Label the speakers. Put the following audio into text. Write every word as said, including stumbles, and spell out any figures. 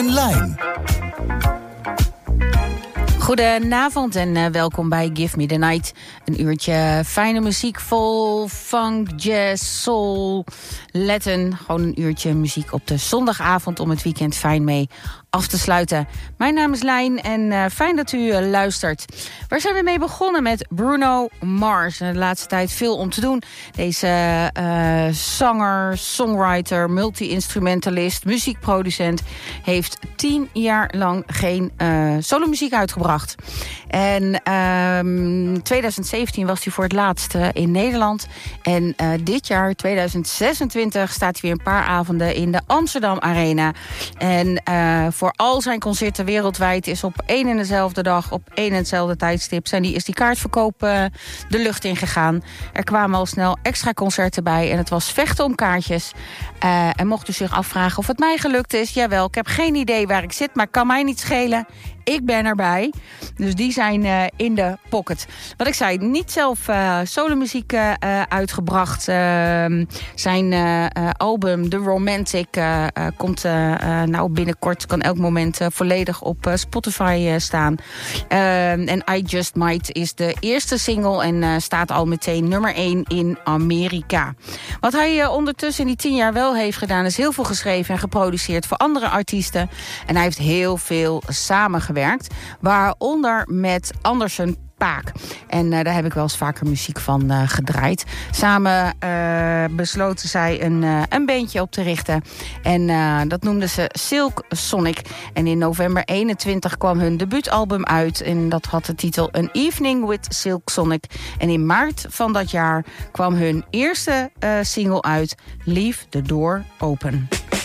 Speaker 1: en Line.
Speaker 2: Goedenavond en uh, welkom bij Give Me The Night. Een uurtje fijne muziek vol funk, jazz, soul, Latin. Gewoon een uurtje muziek op de zondagavond om het weekend fijn mee af te sluiten. Mijn naam is Lijn en uh, fijn dat u uh, luistert. Waar zijn we mee begonnen? Met Bruno Mars. De laatste tijd veel om te doen. Deze uh, zanger, songwriter, multi-instrumentalist, muziekproducent heeft tien jaar lang geen uh, solomuziek uitgebracht. En um, twintig zeventien was hij voor het laatst uh, in Nederland. En uh, dit jaar, twintig zesentwintig, staat hij weer een paar avonden in de Amsterdam Arena. En uh, voor al zijn concerten wereldwijd is op één en dezelfde dag, op één en hetzelfde tijdstip, zijn die, is die kaartverkoop uh, de lucht ingegaan. Er kwamen al snel extra concerten bij en het was vechten om kaartjes. Uh, en mocht u zich afvragen of het mij gelukt is, jawel, ik heb geen idee waar ik zit, maar kan mij niet schelen. Ik ben erbij. Dus die zijn uh, in de pocket. Wat ik zei, niet zelf uh, solomuziek uh, uitgebracht. Uh, zijn uh, uh, album The Romantic uh, uh, komt uh, uh, nou binnenkort, kan elk moment uh, volledig op uh, Spotify uh, staan. Uh, en I Just Might is de eerste single en uh, staat al meteen nummer één in Amerika. Wat hij uh, ondertussen in die tien jaar wel heeft gedaan, is heel veel geschreven en geproduceerd voor andere artiesten. En hij heeft heel veel samengewerkt. Gewerkt, waaronder met Anderson .Paak. En uh, daar heb ik wel eens vaker muziek van uh, gedraaid. Samen uh, besloten zij een, uh, een bandje op te richten. En uh, dat noemden ze Silk Sonic. En in november eenentwintig kwam hun debuutalbum uit. En dat had de titel An Evening with Silk Sonic. En in maart van dat jaar kwam hun eerste uh, single uit, Leave the Door Open.